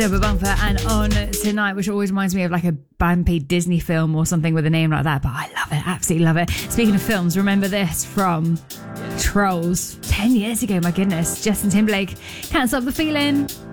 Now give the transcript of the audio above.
Bumper Bumper and On Tonight, which always reminds me of like a Bambi Disney film or something with a name like that, but I love it, absolutely love it. Speaking of films, remember this from Trolls 10 years ago, my goodness. Justin Timberlake, Can't Stop the Feeling.